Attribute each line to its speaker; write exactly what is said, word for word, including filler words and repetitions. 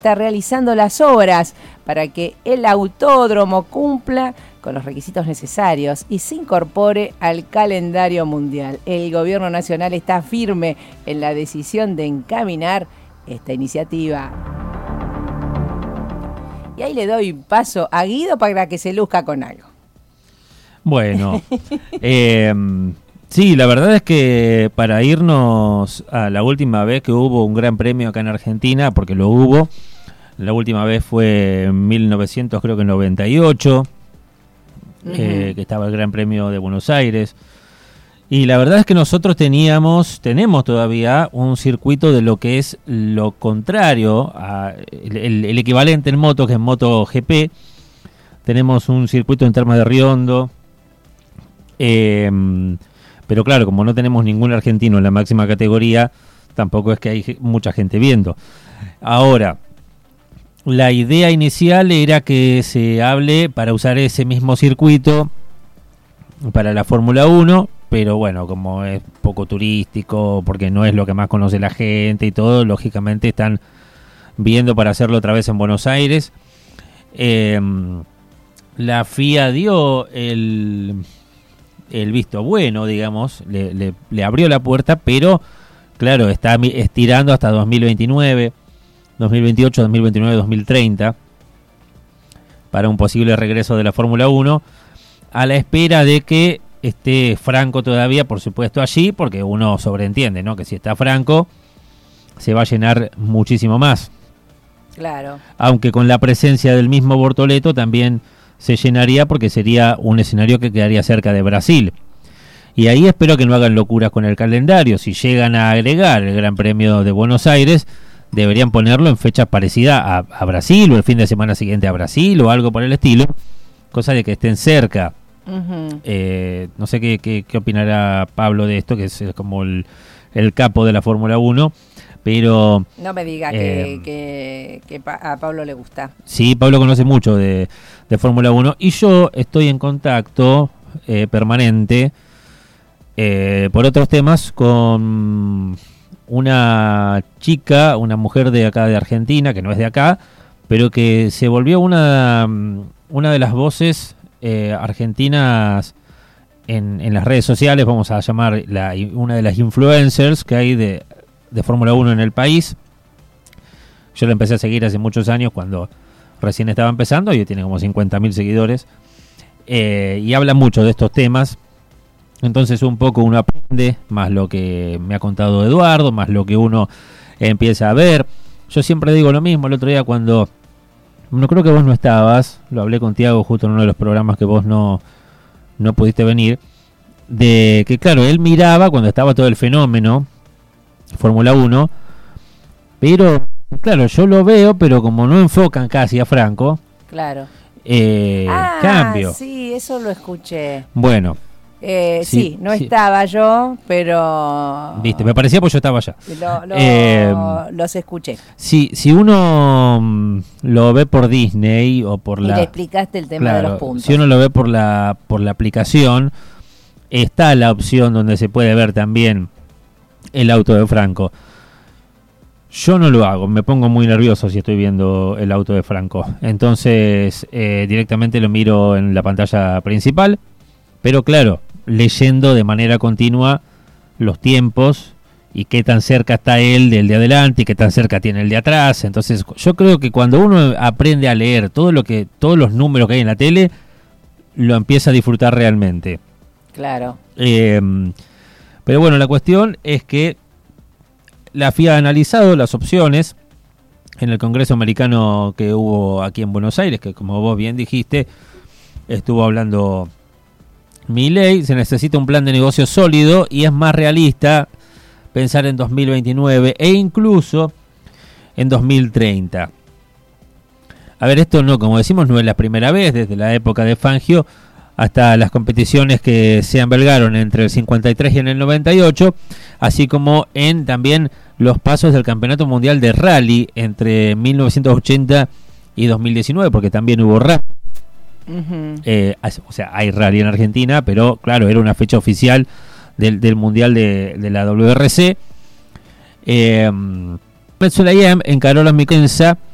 Speaker 1: está realizando las obras para que el autódromo cumpla con los requisitos necesarios y se incorpore al calendario mundial. El gobierno nacional está firme en la decisión de encaminar esta iniciativa. Y ahí le doy paso a Guido para que se luzca con algo.
Speaker 2: Bueno, eh, sí, la verdad es que para irnos a la última vez que hubo un gran premio acá en Argentina, porque lo hubo, la última vez fue en mil novecientos, creo que noventa y ocho, uh-huh. eh, que estaba el Gran Premio de Buenos Aires. Y la verdad es que nosotros teníamos, tenemos todavía un circuito de lo que es lo contrario, a el, el, el equivalente en moto, que es MotoGP. Tenemos un circuito en Termas de Riondo. Eh, pero claro, como no tenemos ningún argentino en la máxima categoría, tampoco es que hay mucha gente viendo. Ahora, la idea inicial era que se hable para usar ese mismo circuito para la Fórmula uno, pero bueno, como es poco turístico, porque no es lo que más conoce la gente y todo, lógicamente están viendo para hacerlo otra vez en Buenos Aires. Eh, la F I A dio el, el visto bueno, digamos, le, le, le abrió la puerta, pero claro, está estirando hasta dos mil veintinueve, dos mil veintiocho, dos mil veintinueve, dos mil treinta para un posible regreso de la Fórmula uno, a la espera de que esté Franco todavía, por supuesto, allí, porque uno sobreentiende, ¿no?, que si está Franco se va a llenar muchísimo más.
Speaker 1: Claro. Aunque
Speaker 2: con la presencia del mismo Bortoleto también se llenaría, porque sería un escenario que quedaría cerca de Brasil. Y ahí espero que no hagan locuras con el calendario. Si llegan a agregar el Gran Premio de Buenos Aires, deberían ponerlo en fechas parecidas a, a Brasil, o el fin de semana siguiente a Brasil, o algo por el estilo, cosa de que estén cerca. Uh-huh. Eh, no sé qué, qué, qué opinará Pablo de esto, que es como el, el capo de la Fórmula uno, pero...
Speaker 1: No me diga eh, que, que, que a Pablo le gusta.
Speaker 2: Sí, Pablo conoce mucho de, de Fórmula uno, y yo estoy en contacto eh, permanente eh, por otros temas con una chica, una mujer de acá de Argentina, que no es de acá, pero que se volvió una, una de las voces Eh, argentinas en, en las redes sociales, vamos a llamar la, una de las influencers que hay de, de Fórmula uno en el país. Yo la empecé a seguir hace muchos años, cuando recién estaba empezando, y tiene como cincuenta mil seguidores, eh, y habla mucho de estos temas. Entonces un poco uno aprende, más lo que me ha contado Eduardo, más lo que uno empieza a ver. Yo siempre digo lo mismo. El otro día, cuando no creo que vos no estabas, lo hablé con Tiago justo en uno de los programas que vos no, no pudiste venir, de que claro, él miraba cuando estaba todo el fenómeno Fórmula uno, pero claro, yo lo veo, pero como no enfocan casi a Franco,
Speaker 1: claro,
Speaker 2: eh,
Speaker 1: ah,
Speaker 2: cambio.
Speaker 1: Sí, eso lo escuché.
Speaker 2: Bueno.
Speaker 1: Eh, sí, sí, no sí. estaba yo, pero...
Speaker 2: Viste, me parecía porque yo estaba allá.
Speaker 1: Lo, lo, eh, los escuché.
Speaker 2: Si, si uno mm, lo ve por Disney o por
Speaker 1: y
Speaker 2: la...
Speaker 1: le explicaste el tema, claro, de los puntos.
Speaker 2: Si uno lo ve por la, por la aplicación, está la opción donde se puede ver también el auto de Franco. Yo no lo hago, me pongo muy nervioso si estoy viendo el auto de Franco. Entonces, eh, directamente lo miro en la pantalla principal, pero claro, leyendo de manera continua los tiempos y qué tan cerca está él del de adelante y qué tan cerca tiene el de atrás. Entonces yo creo que cuando uno aprende a leer todo lo que todos los números que hay en la tele, lo empieza a disfrutar realmente.
Speaker 1: Claro.
Speaker 2: Eh, pero bueno, la cuestión es que la F I A ha analizado las opciones en el Congreso Americano que hubo aquí en Buenos Aires, que como vos bien dijiste, estuvo hablando Milei. Se necesita un plan de negocio sólido y es más realista pensar en dos mil veintinueve e incluso en dos mil treinta. A ver, esto no, como decimos, no es la primera vez, desde la época de Fangio hasta las competiciones que se albergaron entre el cincuenta y tres y en el noventa y ocho, así como en también los pasos del Campeonato Mundial de Rally entre mil novecientos ochenta y dos mil diecinueve, porque también hubo rally. Uh-huh. Eh, o sea, hay rally en Argentina, pero claro, era una fecha oficial del, del mundial de, de la W R C. eh, Red Soleil encaró a los Mikenza